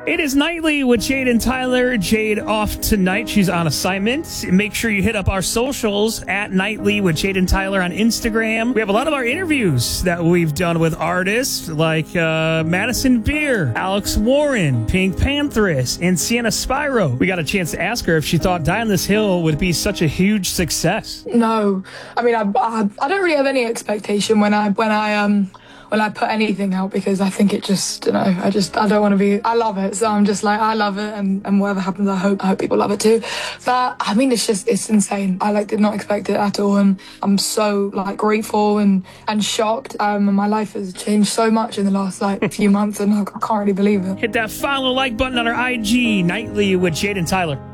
It is Nightly with Jade and Tyler. Jade off tonight. She's on assignment. Make sure you hit up our socials at Nightly with Jade and Tyler on Instagram. We have a lot of our interviews that we've done with artists like Madison Beer, Alex Warren, Pink Pantheress, and Sienna Spyro. We got a chance to ask her if she thought Die on This Hill would be such a huge success. No, I mean, I don't really have any expectation when I put anything out, because I think it just, I don't want to be, I love it. So I'm just like, I love it. And whatever happens, I hope people love it too. But I mean, it's insane. I did not expect it at all. And I'm so grateful and shocked. My life has changed so much in the last few months, and I can't really believe it. Hit that follow like button on our IG, Nightly with Jade and Tyler.